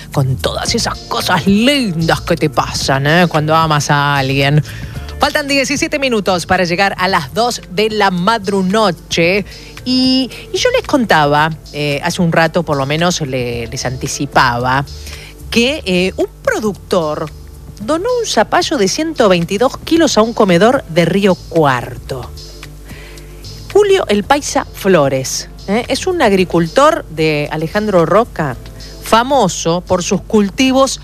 con todas esas cosas lindas que te pasan cuando amas a alguien. Faltan 17 minutos para llegar a las 2 de la madrunoche. Y yo les contaba, hace un rato por lo menos les anticipaba, que un productor donó un zapallo de 122 kilos a un comedor de Río Cuarto. Julio el Paisa Flores es un agricultor de Alejandro Roca, famoso por sus cultivos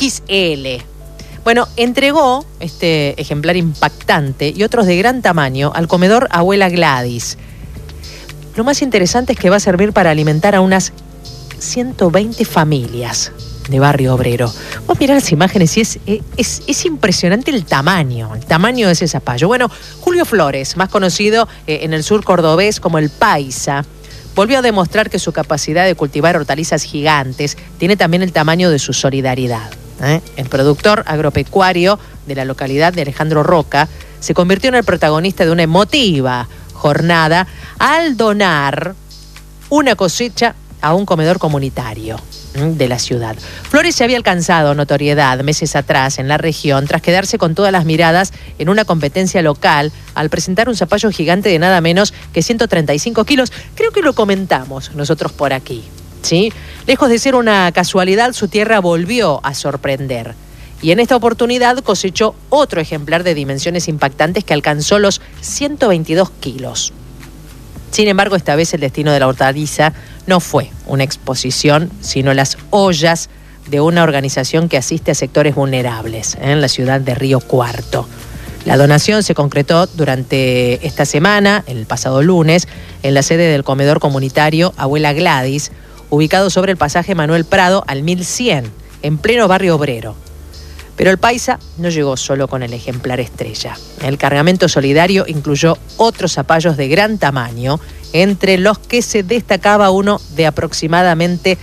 XL. Bueno, entregó este ejemplar impactante y otros de gran tamaño al comedor Abuela Gladys. Lo más interesante es que va a servir para alimentar a unas 120 familias de Barrio Obrero. Vos mirá las imágenes y es impresionante el tamaño de ese zapallo. Bueno, Julio Flores, más conocido en el sur cordobés como el Paisa, volvió a demostrar que su capacidad de cultivar hortalizas gigantes tiene también el tamaño de su solidaridad. El productor agropecuario de la localidad de Alejandro Roca se convirtió en el protagonista de una emotiva jornada al donar una cosecha a un comedor comunitario de la ciudad. Flores ya había alcanzado notoriedad meses atrás en la región tras quedarse con todas las miradas en una competencia local al presentar un zapallo gigante de nada menos que 135 kilos. Creo que lo comentamos nosotros por aquí, ¿sí? Lejos de ser una casualidad, su tierra volvió a sorprender. Y en esta oportunidad cosechó otro ejemplar de dimensiones impactantes que alcanzó los 122 kilos. Sin embargo, esta vez el destino de la hortaliza no fue una exposición, sino las ollas de una organización que asiste a sectores vulnerables en la ciudad de Río Cuarto. La donación se concretó durante esta semana, el pasado lunes, en la sede del comedor comunitario Abuela Gladys, ubicado sobre el pasaje Manuel Prado al 1100, en pleno Barrio Obrero. Pero el Paisa no llegó solo con el ejemplar estrella. El cargamento solidario incluyó otros zapallos de gran tamaño, entre los que se destacaba uno de aproximadamente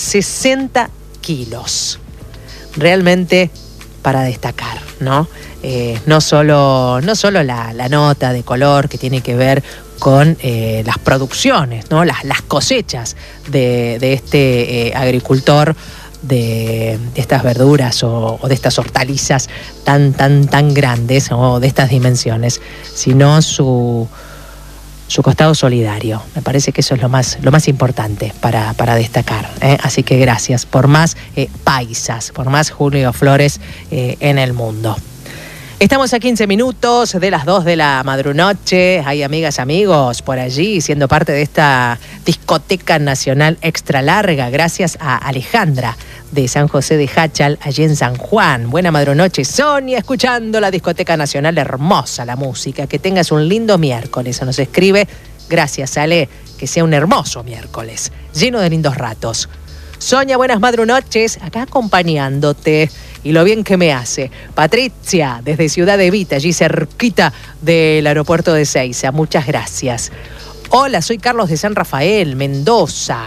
60 kilos. Realmente para destacar, ¿no? No solo la nota de color que tiene que ver con las producciones, ¿no? Las cosechas de este agricultor de estas verduras o de estas hortalizas tan grandes o de estas dimensiones, sino su costado solidario. Me parece que eso es lo más importante para destacar. Así que gracias por más paisas, por más Julio Flores en el mundo. Estamos a 15 minutos de las 2 de la madrunoche. Hay amigas, amigos por allí siendo parte de esta discoteca nacional extra larga. Gracias a Alejandra de San José de Jáchal, allí en San Juan. Buena madrunoche, Sonia, escuchando la discoteca nacional. Hermosa la música. Que tengas un lindo miércoles. Nos escribe, gracias Ale, que sea un hermoso miércoles, lleno de lindos ratos. Sonia, buenas madrunoches, acá acompañándote. Y lo bien que me hace. Patricia, desde Ciudad Evita, allí cerquita del aeropuerto de Ezeiza. Muchas gracias. Hola, soy Carlos de San Rafael, Mendoza.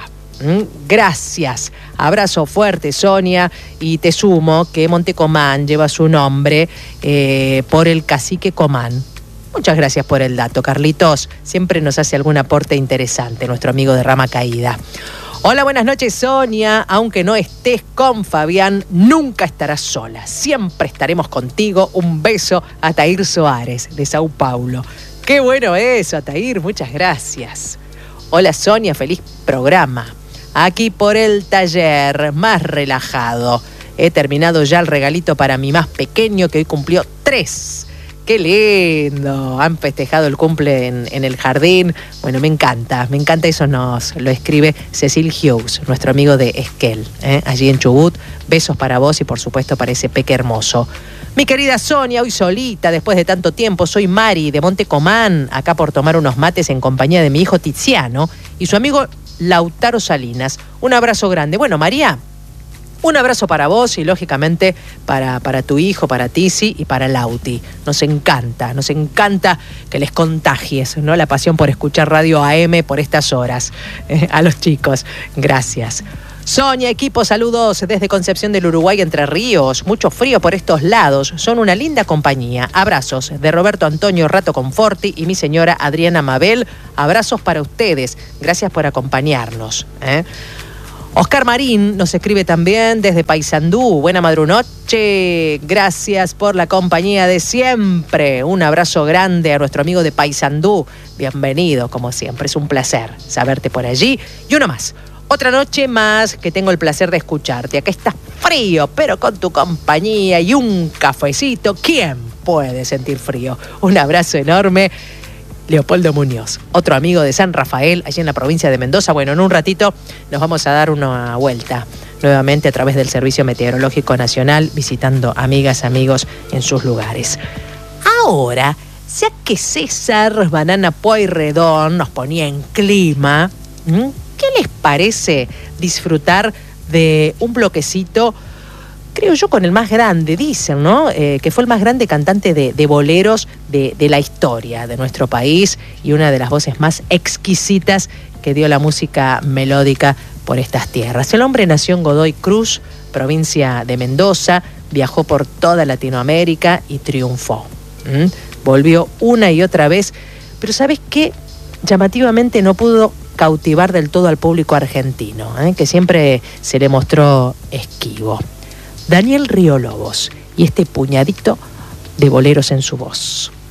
Gracias. Abrazo fuerte, Sonia. Y te sumo que Montecomán lleva su nombre por el cacique Comán. Muchas gracias por el dato, Carlitos. Siempre nos hace algún aporte interesante, nuestro amigo de Rama Caída. Hola, buenas noches, Sonia. Aunque no estés con Fabián, nunca estarás sola. Siempre estaremos contigo. Un beso a Tair Soares, de Sao Paulo. Qué bueno eso, Tair. Muchas gracias. Hola, Sonia. Feliz programa. Aquí por el taller, más relajado. He terminado ya el regalito para mi más pequeño, que hoy cumplió 3. ¡Qué lindo! Han festejado el cumple en el jardín. Bueno, me encanta eso. Nos lo escribe Cecil Hughes, nuestro amigo de Esquel, allí en Chubut. Besos para vos y por supuesto para ese peque hermoso. Mi querida Sonia, hoy solita, después de tanto tiempo. Soy Mari de Montecomán, acá por tomar unos mates en compañía de mi hijo Tiziano y su amigo Lautaro Salinas. Un abrazo grande. Bueno, María, un abrazo para vos y lógicamente para tu hijo, para Tizi y para Lauti. Nos encanta que les contagies, ¿no? La pasión por escuchar Radio AM por estas horas. A los chicos, gracias. Sonia, equipo, saludos desde Concepción del Uruguay, Entre Ríos. Mucho frío por estos lados. Son una linda compañía. Abrazos de Roberto Antonio Rato Conforti y mi señora Adriana Mabel. Abrazos para ustedes. Gracias por acompañarnos. Oscar Marín nos escribe también desde Paysandú. Buena madrunoche, gracias por la compañía de siempre. Un abrazo grande a nuestro amigo de Paysandú. Bienvenido, como siempre, es un placer saberte por allí. Y uno más, otra noche más que tengo el placer de escucharte. Acá está frío, pero con tu compañía y un cafecito, ¿quién puede sentir frío? Un abrazo enorme. Leopoldo Muñoz, otro amigo de San Rafael, allí en la provincia de Mendoza. Bueno, en un ratito nos vamos a dar una vuelta nuevamente a través del Servicio Meteorológico Nacional, visitando amigas, amigos en sus lugares. Ahora, ya que César Banana Pueyrredón nos ponía en clima, ¿qué les parece disfrutar de un bloquecito, creo yo, con el más grande, dicen, ¿no? Que fue el más grande cantante de boleros de la historia de nuestro país y una de las voces más exquisitas que dio la música melódica por estas tierras. El hombre nació en Godoy Cruz, provincia de Mendoza, viajó por toda Latinoamérica y triunfó. Volvió una y otra vez, pero ¿sabes qué? Llamativamente no pudo cautivar del todo al público argentino, que siempre se le mostró esquivo. Daniel Río Lobos y este puñadito de boleros en su voz.